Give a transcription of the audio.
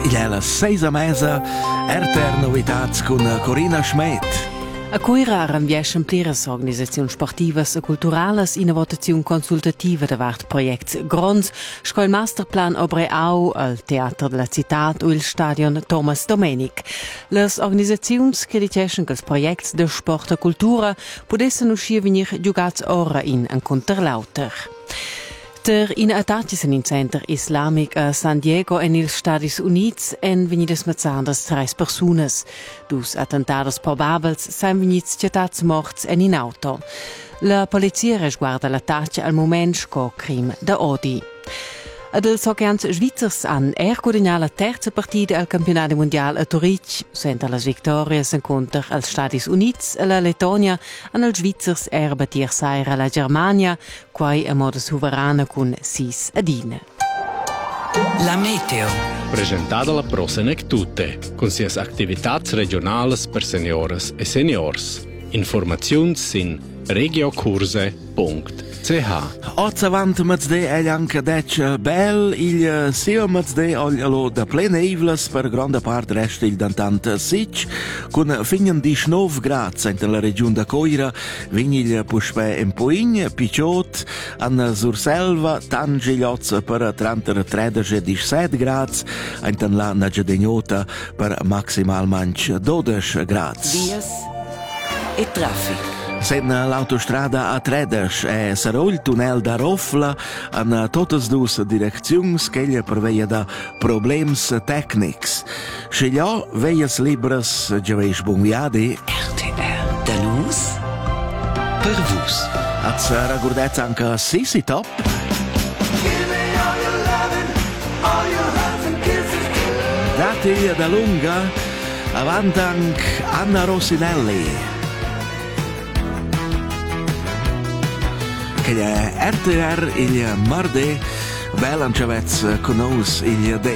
Il è la 6 mesa, RTR Novitats con Corina Schmidt. A Coira ranvieschen pliras organisaziuns sportivas e culturales in votaziun consultativa davart projects gronds, sco il masterplan Obreau, al Teatro della Citat o il Stadion Thomas Domenic. Las organisaziuns che diceschen che els projects de sport e cultura podessen uscir venir giugats ora in Conterlauter. Der in Atatisen in Center Islamic a San Diego en ils Stadis Units en venidas mazzandas 3 personas. Dus attentados probabels sain venits cetats morts en in auto. La polizia resguarda l'attacco al moment sco crim da odi. Ad els hockeyans svizzers han coordinat la terza partida al campionato mondiale a Zurich. Senta las victorias inconter als Stadis Units e la Lettonia an als svizzers batir saira la Germania, quai a moda sovrana con 6-1. La meteo. Presentata la Prosenec Tutte, con sias activitats regionales per senioras e seniors. Informazioni sin regiocurse.ch. Oggi avanti mezz'de è anche dec bel, il sia mezz'de ollo da plene ivlas per grande parte resta il dantante sic, con finen 19 gradi in la regione da Coira, vigil puspe in Poign, Picciot, an Surselva, Tangiglioz per 33-17 gradi, in la Nagedegnota per maximal manch 12 gradi. Vias e traffic. Sen l'autostrada A13 e sarò il tunnel da Rofla in tutte e due direzioni che prevede da problemi tecnici. Scegliò veias libres giaveis buon viadi. RTR da nus per vus. Az ragurdet anche Sisi Top. Dati da lunga avanti anche Anna Rossinelli. Che è RTR il martedì, bel ancevezz con noi il